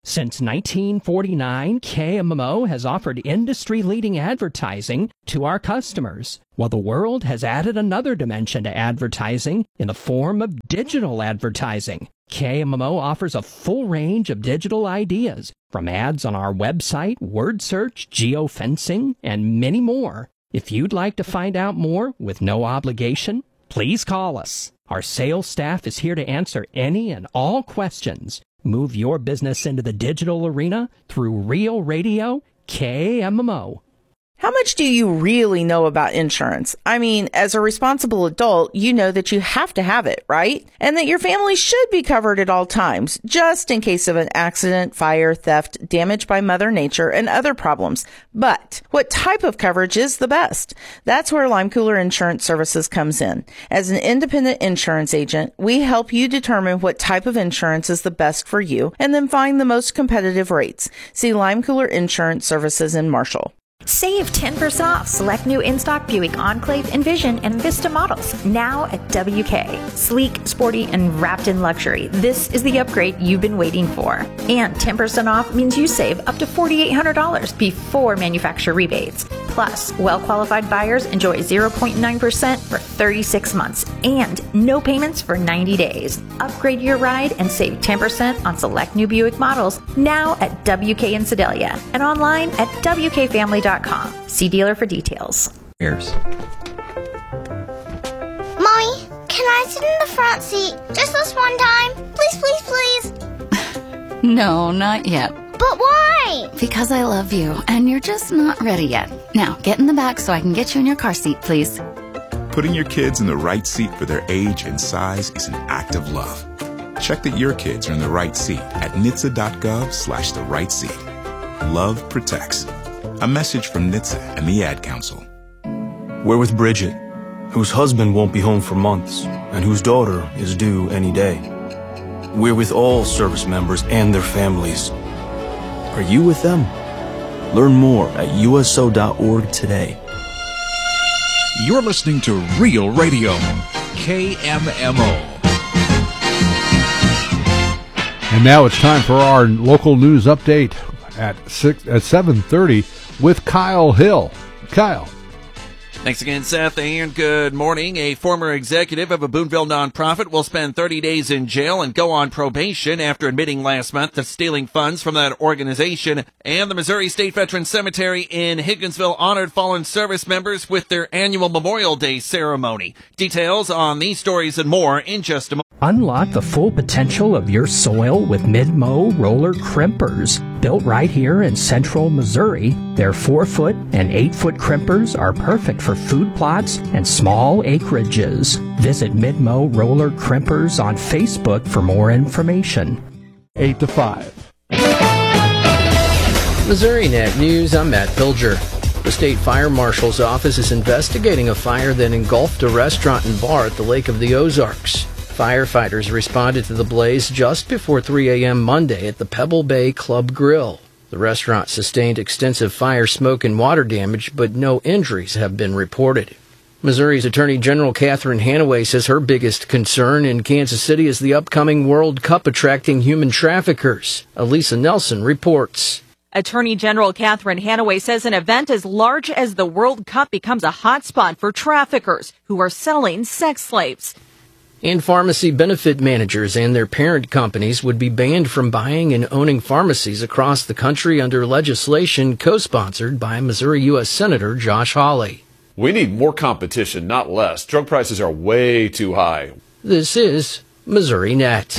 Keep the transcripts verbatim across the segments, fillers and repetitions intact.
Since nineteen forty-nine, K M M O has offered industry-leading advertising to our customers, while the world has added another dimension to advertising in the form of digital advertising. K M M O offers a full range of digital ideas, from ads on our website, word search, geofencing, and many more. If you'd like to find out more with no obligation, please call us. Our sales staff is here to answer any and all questions. Move your business into the digital arena through Real Radio K M M O. How much do you really know about insurance? I mean, as a responsible adult, you know that you have to have it, right? And that your family should be covered at all times, just in case of an accident, fire, theft, damage by Mother Nature, and other problems. But what type of coverage is the best? That's where Lime Cooler Insurance Services comes in. As an independent insurance agent, we help you determine what type of insurance is the best for you and then find the most competitive rates. See Lime Cooler Insurance Services in Marshall. Save ten percent off select new in-stock Buick Enclave, Envision, and Vista models now at W K. Sleek, sporty, and wrapped in luxury. This is the upgrade you've been waiting for. And ten percent off means you save up to four thousand eight hundred dollars before manufacturer rebates. Plus, well-qualified buyers enjoy zero point nine percent for thirty-six months and no payments for ninety days. Upgrade your ride and save ten percent on select new Buick models now at W K in Sedalia and online at W K family dot com. See dealer for details. Here's. Mommy, can I sit in the front seat just this one time? Please, please, please. No, not yet. But why? Because I love you, and you're just not ready yet. Now, get in the back so I can get you in your car seat, please. Putting your kids in the right seat for their age and size is an act of love. Check that your kids are in the right seat at N H T S A dot gov slash the right seat. Love protects. A message from N H T S A and the Ad Council. We're with Bridget, whose husband won't be home for months and whose daughter is due any day. We're with all service members and their families. Are you with them? Learn more at U S O dot org today. You're listening to Real Radio, K M M O. And now it's time for our local news update at six at seven thirty with Kyle Hill. Kyle. Thanks again, Seth, and good morning. A former executive of a Boonville nonprofit will spend thirty days in jail and go on probation after admitting last month to stealing funds from that organization. And the Missouri State Veterans Cemetery in Higginsville honored fallen service members with their annual Memorial Day ceremony. Details on these stories and more in just a moment. Unlock the full potential of your soil with Midmo roller crimpers. Built right here in central Missouri, their four-foot and eight-foot crimpers are perfect for food plots and small acreages. Visit Midmo Roller Crimpers on Facebook for more information. eight to five. Missouri Net News, I'm Matt Pilger. The State Fire Marshal's office is investigating a fire that engulfed a restaurant and bar at the Lake of the Ozarks. Firefighters responded to the blaze just before three a.m. Monday at the Pebble Bay Club Grill. The restaurant sustained extensive fire, smoke, and water damage, but no injuries have been reported. Missouri's Attorney General Catherine Hanaway says her biggest concern in Kansas City is the upcoming World Cup attracting human traffickers. Elisa Nelson reports. Attorney General Catherine Hanaway says an event as large as the World Cup becomes a hotspot for traffickers who are selling sex slaves. And pharmacy benefit managers and their parent companies would be banned from buying and owning pharmacies across the country under legislation co-sponsored by Missouri U S Senator Josh Hawley. We need more competition, not less. Drug prices are way too high. This is Missouri Net.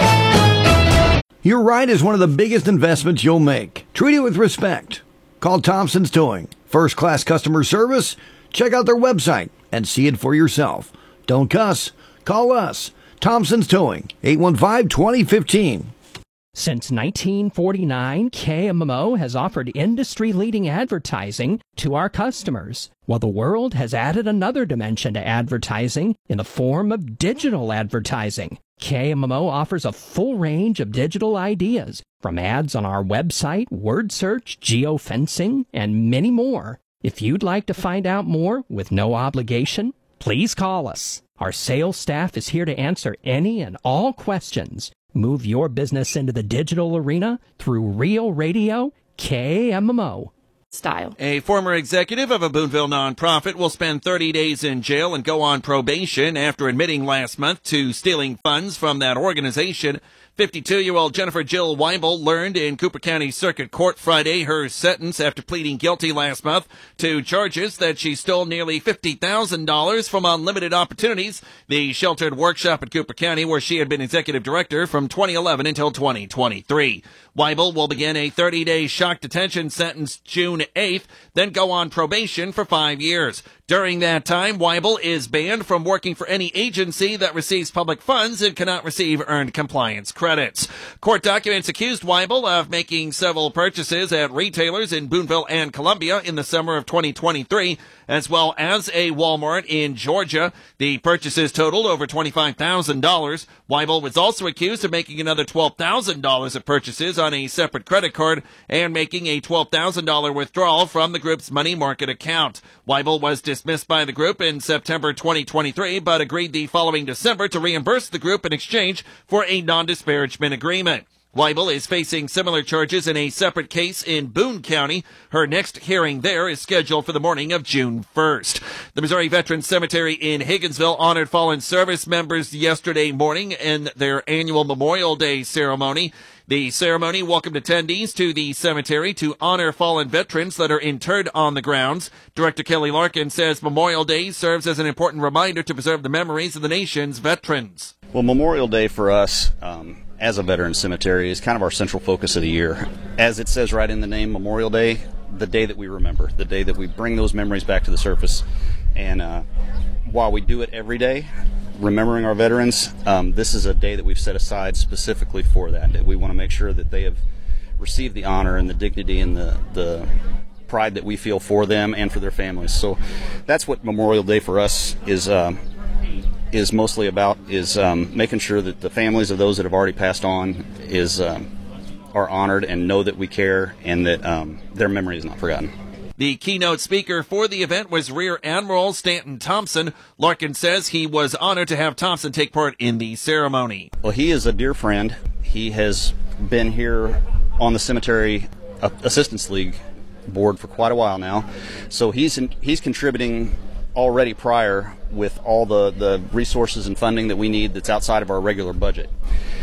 Your ride is one of the biggest investments you'll make. Treat it with respect. Call Thompson's Towing. First-class customer service? Check out their website and see it for yourself. Don't cuss. Call us. Thompson's Towing, eight one five, two zero one five. Since nineteen forty-nine, K M M O has offered industry-leading advertising to our customers, while the world has added another dimension to advertising in the form of digital advertising. K M M O offers a full range of digital ideas, from ads on our website, word search, geofencing, and many more. If you'd like to find out more with no obligation, please call us. Our sales staff is here to answer any and all questions. Move your business into the digital arena through Real Radio K M M O. Style. A former executive of a Boonville nonprofit will spend thirty days in jail and go on probation after admitting last month to stealing funds from that organization. fifty-two-year-old Jennifer Jill Weibel learned in Cooper County Circuit Court Friday her sentence after pleading guilty last month to charges that she stole nearly fifty thousand dollars from Unlimited Opportunities, the sheltered workshop at Cooper County where she had been executive director from twenty eleven until twenty twenty-three. Weibel will begin a thirty-day shock detention sentence June eighth, then go on probation for five years. During that time, Weibel is banned from working for any agency that receives public funds and cannot receive earned compliance credits. Court documents accused Weibel of making several purchases at retailers in Boonville and Columbia in the summer of twenty twenty-three, as well as a Walmart in Georgia. The purchases totaled over twenty-five thousand dollars. Weibel was also accused of making another twelve thousand dollars of purchases on a separate credit card and making a twelve thousand dollars withdrawal from the group's money market account. Weibel was dismissed by the group in September twenty twenty-three, but agreed the following December to reimburse the group in exchange for a non-disparagement agreement. Weibel is facing similar charges in a separate case in Boone County. Her next hearing there is scheduled for the morning of June first. The Missouri Veterans Cemetery in Higginsville honored fallen service members yesterday morning in their annual Memorial Day ceremony. The ceremony welcomed attendees to the cemetery to honor fallen veterans that are interred on the grounds. Director Kelly Larkin says Memorial Day serves as an important reminder to preserve the memories of the nation's veterans. Well, Memorial Day for us, um, as a veteran cemetery, is kind of our central focus of the year. As it says right in the name, Memorial Day, the day that we remember, the day that we bring those memories back to the surface. And uh, while we do it every day, remembering our veterans, um, this is a day that we've set aside specifically for that. That we want to make sure that they have received the honor and the dignity and the, the pride that we feel for them and for their families. So that's what Memorial Day for us is uh, is mostly about, is um, making sure that the families of those that have already passed on is um, are honored and know that we care and that um, their memory is not forgotten. The keynote speaker for the event was Rear Admiral Stanton Thompson. Larkin says he was honored to have Thompson take part in the ceremony. Well, he is a dear friend. He has been here on the Cemetery Assistance League board for quite a while now. So he's in, he's contributing already prior with all the, the resources and funding that we need that's outside of our regular budget.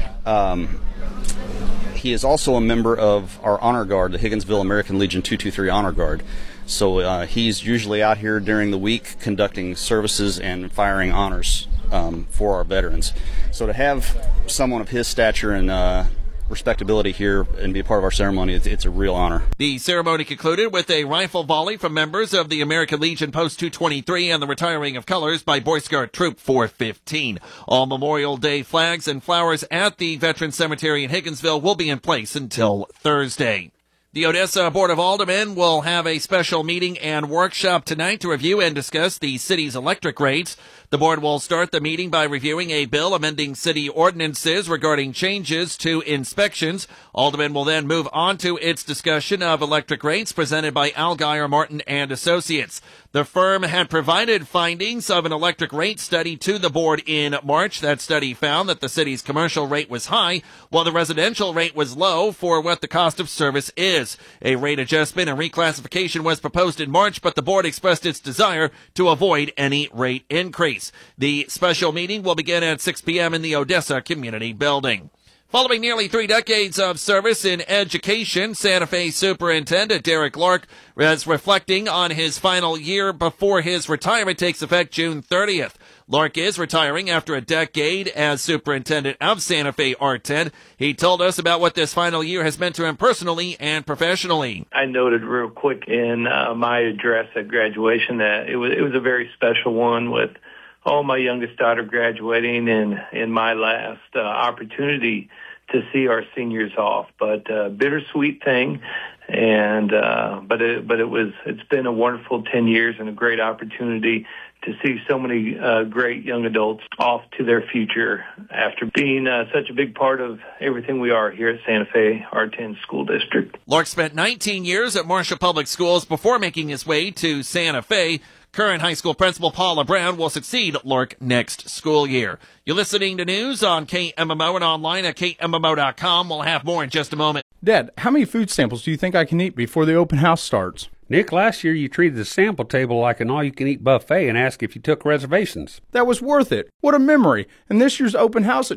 Um, He is also a member of our Honor Guard, the Higginsville American Legion two two three Honor Guard. So uh, he's usually out here during the week conducting services and firing honors um, for our veterans. So to have someone of his stature and uh, respectability here and be a part of our ceremony, it's, it's a real honor. The ceremony concluded with a rifle volley from members of the American Legion Post two twenty-three and the retiring of colors by Boy Scout Troop four fifteen. All Memorial Day flags and flowers at the Veterans Cemetery in Higginsville will be in place until Thursday. The Odessa Board of Aldermen will have a special meeting and workshop tonight to review and discuss the city's electric rates. The board will start the meeting by reviewing a bill amending city ordinances regarding changes to inspections. Aldermen will then move on to its discussion of electric rates presented by Allgaier Martin and Associates. The firm had provided findings of an electric rate study to the board in March. That study found that the city's commercial rate was high, while the residential rate was low for what the cost of service is. A rate adjustment and reclassification was proposed in March, but the board expressed its desire to avoid any rate increase. The special meeting will begin at six p.m. in the Odessa Community Building. Following nearly three decades of service in education, Santa Fe Superintendent Derek Lark is reflecting on his final year before his retirement takes effect June thirtieth. Lark is retiring after a decade as superintendent of Santa Fe R ten. He told us about what this final year has meant to him personally and professionally. I noted real quick in uh, my address at graduation that it was it was a very special one with all my youngest daughter graduating and in my last uh, opportunity to see our seniors off. But uh, bittersweet thing, and uh, but it, but it was it's been a wonderful ten years and a great opportunity to see so many uh, great young adults off to their future after being uh, such a big part of everything we are here at Santa Fe R ten School District. Lark spent nineteen years at Marshall Public Schools before making his way to Santa Fe. Current high school principal Paula Brown will succeed Lork next school year. You're listening to news on K M M O and online at K M M O dot com. We'll have more in just a moment. Dad, how many food samples do you think I can eat before the open house starts? Nick, last year you treated the sample table like an all-you-can-eat buffet and asked if you took reservations. That was worth it. What a memory. And this year's open house, it